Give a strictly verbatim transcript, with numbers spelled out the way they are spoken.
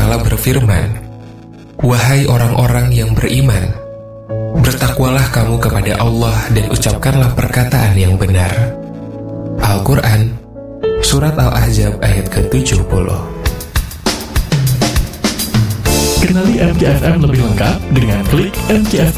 Ta'ala berfirman, "Wahai orang-orang yang beriman, bertakwalah kamu kepada Allah dan ucapkanlah perkataan yang benar." Al-Quran, Surat Al-Ahzab ayat ke tujuh puluh. Kenali M K F M lebih lengkap dengan klik M K F